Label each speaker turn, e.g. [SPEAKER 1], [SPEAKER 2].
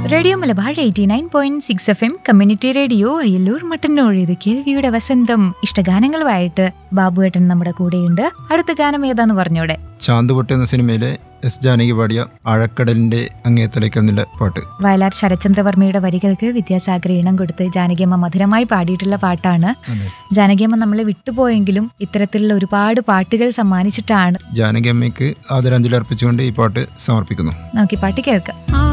[SPEAKER 1] Radio Malabar 89.6 FM community radio Ayyallur Mattannur. ഇത് കേൾവിയുടെ വസന്തം. ഇഷ്ടഗാനങ്ങളുമായിട്ട് ബാബുവേട്ടൻ നമ്മുടെ കൂടെയുണ്ട്. അടുത്ത ഗാനം ഏതാന്ന് പറഞ്ഞോടെ?
[SPEAKER 2] ചാന്തുപൊട്ട് എന്ന സിനിമയിലെ എസ് ജാനകി പാടിയ ആഴക്കടലിന്റെ അങ്ങേത്തലയ്ക്കെന്നുള്ള പാട്ട്.
[SPEAKER 1] വയലാർ ശരത്ചന്ദ്രവർമ്മയുടെ വരികൾക്ക് വിദ്യാസാഗർ ഈണം കൊടുത്ത് ജാനകിയമ്മ മധുരമായി പാടിയിട്ടുള്ള പാട്ടാണ്. ജാനകിയമ്മ നമ്മളെ വിട്ടുപോയെങ്കിലും ഇത്തരത്തിലുള്ള ഒരുപാട് പാട്ടുകൾ സമ്മാനിച്ചിട്ടാണ്.
[SPEAKER 2] ജാനകി അമ്മയ്ക്ക് ആദരാഞ്ജലി അർപ്പിച്ചുകൊണ്ട് ഈ പാട്ട് സമർപ്പിക്കുന്നു.
[SPEAKER 1] നമുക്ക് ഈ പാട്ട് കേൾക്കാം.